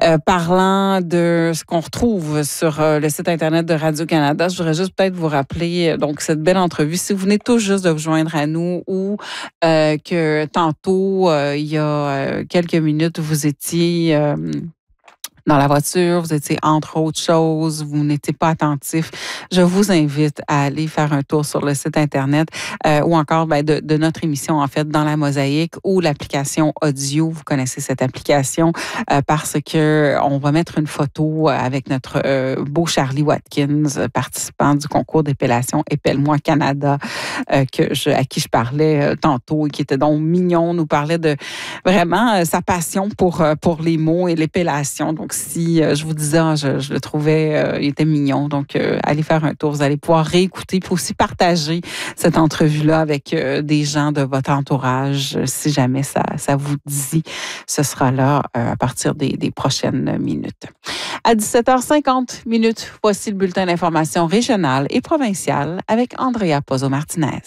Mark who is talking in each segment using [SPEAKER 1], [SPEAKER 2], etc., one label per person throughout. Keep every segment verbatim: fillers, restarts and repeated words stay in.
[SPEAKER 1] Euh, parlant de ce qu'on retrouve sur euh, le site Internet de Radio-Canada, je voudrais juste peut-être vous rappeler euh, donc cette belle entrevue. Si vous venez tout juste de vous joindre à nous ou euh, que tantôt, euh, il y a euh, quelques minutes, vous étiez... Euh, dans la voiture, vous étiez entre autres choses, vous n'étiez pas attentif, je vous invite à aller faire un tour sur le site Internet euh, ou encore ben, de, de notre émission, en fait, dans la Mosaïque ou l'application audio. Vous connaissez cette application euh, parce que on va mettre une photo avec notre euh, beau Charlie Watkins, participant du concours d'épellation Épelle-moi Canada, euh, que je, à qui je parlais euh, tantôt et qui était donc mignon, nous parlait de vraiment euh, sa passion pour, euh, pour les mots et l'épellation. Donc, si euh, je vous disais, ah, je, je le trouvais, euh, il était mignon. Donc, euh, allez faire un tour. Vous allez pouvoir réécouter puis aussi partager cette entrevue-là avec euh, des gens de votre entourage. Si jamais ça, ça vous dit, ce sera là euh, à partir des, des prochaines minutes. À dix-sept heures cinquante minutes, voici le bulletin d'information régionale et provinciale avec Andrea Pozzo-Martinez.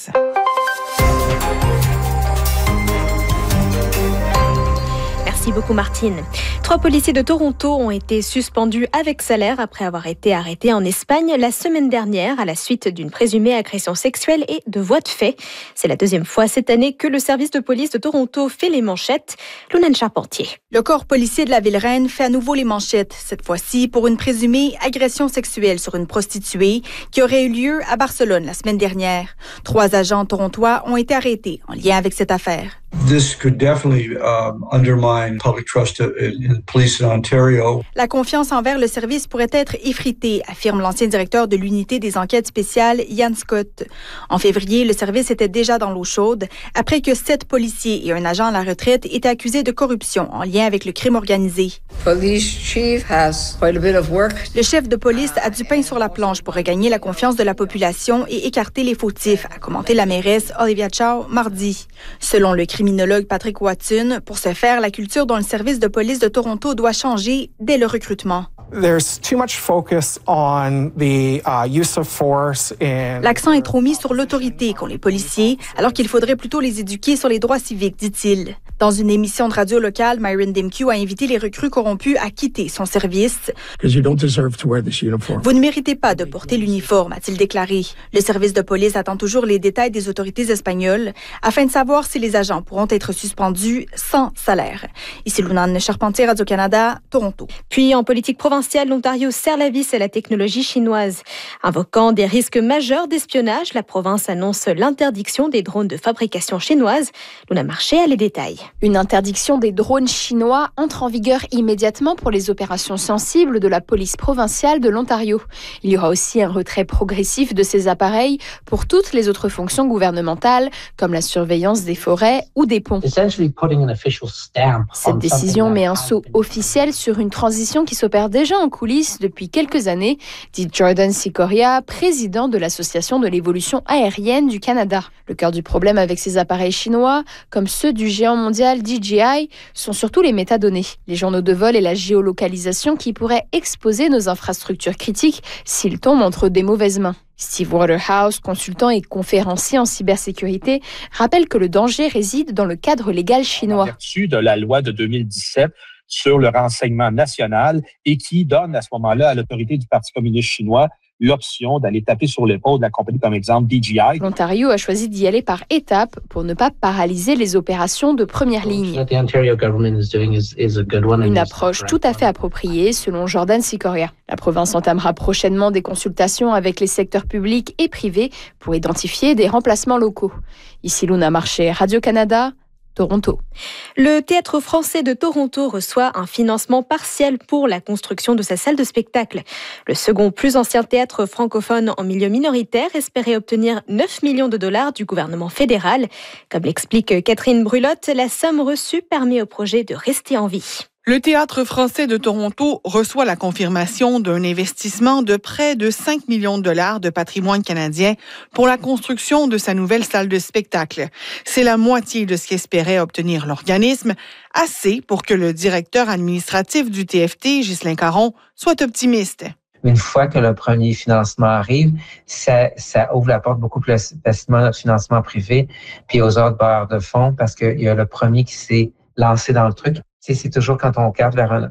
[SPEAKER 2] Merci beaucoup, Martine. Trois policiers de Toronto ont été suspendus avec salaire après avoir été arrêtés en Espagne la semaine dernière à la suite d'une présumée agression sexuelle et de voies de fait. C'est la deuxième fois cette année que le service de police de Toronto fait les manchettes. Lounane Charpentier.
[SPEAKER 3] Le corps policier de la Ville-Reine fait à nouveau les manchettes, cette fois-ci pour une présumée agression sexuelle sur une prostituée qui aurait eu lieu à Barcelone la semaine dernière. Trois agents torontois ont été arrêtés en lien avec cette affaire.
[SPEAKER 4] This could definitely um, undermine public trust in police in Ontario.
[SPEAKER 3] La confiance envers le service pourrait être effritée, affirme l'ancien directeur de l'unité des enquêtes spéciales, Ian Scott. En février, le service était déjà dans l'eau chaude après que sept policiers et un agent à la retraite étaient accusés de corruption en lien avec le crime organisé.
[SPEAKER 5] Police chief has quite a bit of work.
[SPEAKER 3] Le chef de police a du pain sur la planche pour regagner la confiance de la population et écarter les fautifs, a commenté la mairesse Olivia Chow mardi. Selon le criminologue Patrick Watson, pour ce faire, la culture dans le service de police de Toronto doit changer dès le recrutement.
[SPEAKER 6] There's too much focus on the uh, use of force in...
[SPEAKER 3] L'accent est trop mis sur l'autorité qu'ont les policiers, alors qu'il faudrait plutôt les éduquer sur les droits civiques, dit-il. Dans une émission de radio locale, Myron Dimkew a invité les recrues corrompus à quitter son service.
[SPEAKER 7] You don't deserve to wear this uniform.
[SPEAKER 3] Vous ne méritez pas de porter l'uniforme, a-t-il déclaré. Le service de police attend toujours les détails des autorités espagnoles afin de savoir si les agents pourront être suspendus sans salaire. Ici Lounane Charpentier, Radio-Canada, Toronto.
[SPEAKER 2] Puis en politique provinciale, l'Ontario serre la vis à la technologie chinoise. Invoquant des risques majeurs d'espionnage, la province annonce l'interdiction des drones de fabrication chinoise. Luna Marché a les détails.
[SPEAKER 8] Une interdiction des drones chinois entre en vigueur immédiatement pour les opérations sensibles de la police provinciale de l'Ontario. Il y aura aussi un retrait progressif de ces appareils pour toutes les autres fonctions gouvernementales, comme la surveillance des forêts ou des ponts. Cette décision met un sceau officiel sur une transition qui s'opère déjà en coulisses depuis quelques années, dit Jordan Sikoria, président de l'Association de l'évolution aérienne du Canada. Le cœur du problème avec ces appareils chinois, comme ceux du géant mondial D J I, sont surtout les métadonnées, les journaux de vol et la géolocalisation qui pourraient exposer nos infrastructures critiques s'ils tombent entre des mauvaises mains. Steve Waterhouse, consultant et conférencier en cybersécurité, rappelle que le danger réside dans le cadre légal chinois.
[SPEAKER 9] En vertu de la loi de deux mille dix-sept sur le renseignement national et qui donne à ce moment-là à l'autorité du Parti communiste chinois l'option d'aller taper sur l'épaule de la compagnie comme exemple D J I.
[SPEAKER 8] L'Ontario a choisi d'y aller par étapes pour ne pas paralyser les opérations de première ligne. Une approche tout à fait appropriée selon Jordan Sikoria. La province entamera prochainement des consultations avec les secteurs publics et privés pour identifier des remplacements locaux. Ici Luna Marché, Radio-Canada, Toronto.
[SPEAKER 2] Le Théâtre français de Toronto reçoit un financement partiel pour la construction de sa salle de spectacle. Le second plus ancien théâtre francophone en milieu minoritaire espérait obtenir neuf millions de dollars du gouvernement fédéral. Comme l'explique Catherine Brulotte, la somme reçue permet au projet de rester en vie.
[SPEAKER 10] Le Théâtre français de Toronto reçoit la confirmation d'un investissement de près de cinq millions de dollars de patrimoine canadien pour la construction de sa nouvelle salle de spectacle. C'est la moitié de ce qu'espérait obtenir l'organisme, assez pour que le directeur administratif du T F T, Ghislain Caron, soit optimiste.
[SPEAKER 11] Une fois que le premier financement arrive, ça, ça ouvre la porte beaucoup plus facilement au financement privé puis aux autres bailleurs de fonds parce qu'il y a le premier qui s'est lancé dans le truc. C'est toujours quand on regarde vers un,